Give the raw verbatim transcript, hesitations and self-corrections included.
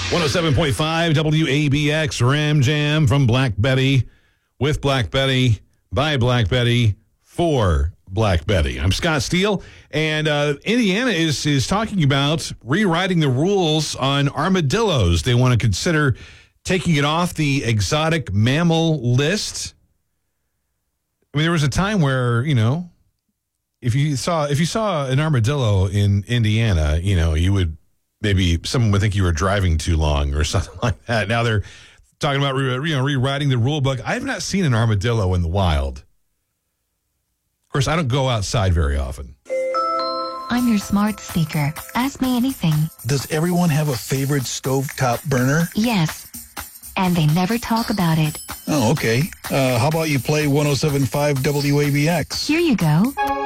one oh seven point five W A B X Ram Jam from Black Betty, with Black Betty, by Black Betty, for Black Betty. I'm Scott Steele, and uh, Indiana is is talking about rewriting the rules on armadillos. They want to consider taking it off the exotic mammal list. I mean, there was a time where, you know, if you saw if you saw an armadillo in Indiana, you know, you would maybe someone would think you were driving too long or something like that. Now they're talking about re, you know rewriting the rule book. I have not seen an armadillo in the wild. Of course, I don't go outside very often. I'm your smart speaker. Ask me anything. Does everyone have a favorite stovetop burner? Yes. And they never talk about it. Oh, okay. Uh, how about you play one oh seven point five W A B X? Here you go.